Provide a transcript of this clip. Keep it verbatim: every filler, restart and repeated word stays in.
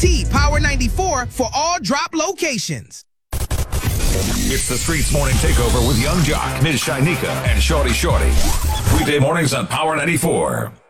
T Power ninety-four for all drop locations. It's the Streets Morning Takeover with Young Jock, Miz Shinika, and Shorty Shorty. Weekday mornings on Power ninety-four.